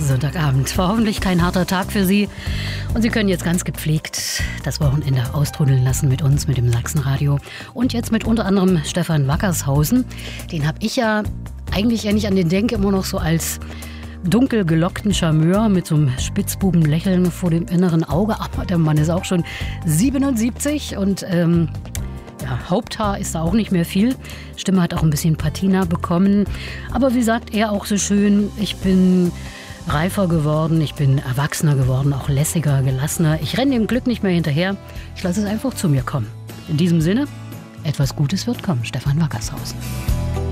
Sonntagabend. War hoffentlich kein harter Tag für Sie. Und Sie können jetzt ganz gepflegt das Wochenende austrudeln lassen mit uns, mit dem Sachsenradio. Und jetzt mit unter anderem Stefan Wackershausen. Den habe ich ja eigentlich, wenn ich an den denke, immer noch so als dunkel gelockten Charmeur mit so einem Spitzbubenlächeln vor dem inneren Auge. Aber der Mann ist auch schon 77 und Haupthaar ist da auch nicht mehr viel. Stimme hat auch ein bisschen Patina bekommen. Aber wie sagt er auch so schön, ich bin reifer geworden, ich bin erwachsener geworden, auch lässiger, gelassener. Ich renne dem Glück nicht mehr hinterher. Ich lasse es einfach zu mir kommen. In diesem Sinne, etwas Gutes wird kommen. Stefan Wackershausen.